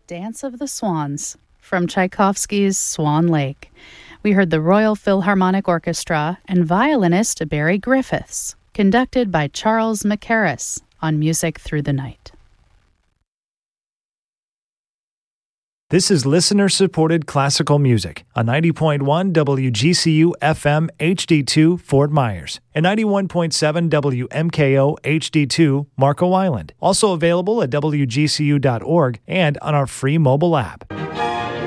Dance of the Swans from Tchaikovsky's Swan Lake. We heard the Royal Philharmonic Orchestra and violinist Barry Griffiths, conducted by Charles Mackerras on Music Through the Night. This is listener-supported classical music on 90.1 WGCU FM HD2 Fort Myers and 91.7 WMKO HD2 Marco Island. Also available at WGCU.org and on our free mobile app.